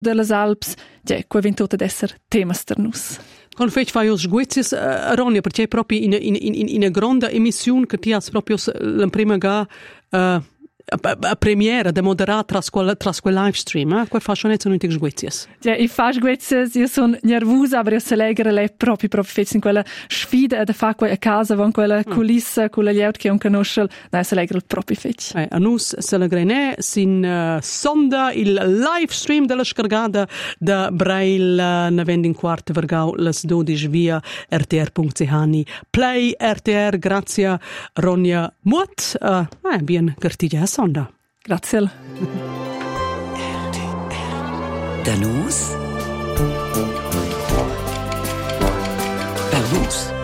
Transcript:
delle Alps, che ventuta ad essere temas per nus. Con fai os sguezies, Ronja, perché proprio in una grande emissione che ti ha proprio la prima a premiera da moderare tras quel live stream, quel fashionezza non ti sguezies. Ja, I fas sguezies, io sono nervosa, aber io se legere lei proprio fece in quella sfida da fa a casa con quella culissa, con la liaut che non conosce, dai se legere proprio fece. A nus se la grene sin sonda il live stream della scargata da Braille na vending quart vergau les 12 via rtr.ch play RTR grazie Ronja Muot bien gartiglia sonda. Grazie. Danus. Danus.